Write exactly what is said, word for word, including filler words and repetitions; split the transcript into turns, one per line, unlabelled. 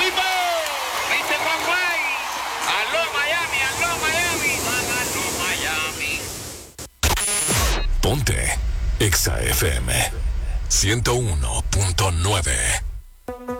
Dice Juan Guay. Aló Miami, aló Miami, aló Miami.
Ponte Exa F M ciento uno punto nueve.